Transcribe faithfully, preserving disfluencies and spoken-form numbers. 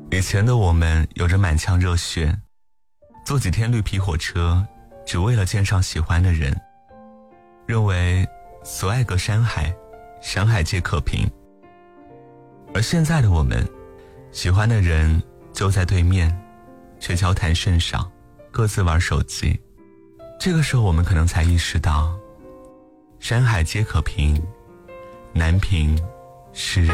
以前的我们有着满腔热血，坐几天绿皮火车只为了见上喜欢的人，认为所爱隔山海，山海皆可平。而现在的我们，喜欢的人就在对面，却交谈甚少，各自玩手机。这个时候我们可能才意识到，山海皆可平，难平是人